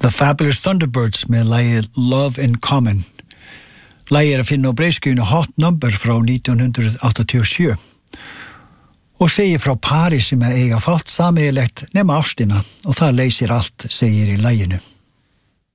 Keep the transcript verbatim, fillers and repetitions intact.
The Fabulous Thunderbirds með lagið Love in Common. Lagið er að finna á breiðskjunu Hot Number frá nítján áttatíu og sjö og segir frá pari sem að eiga fátt sameiginlegt nema ástina og það leysir allt, segir í laginu.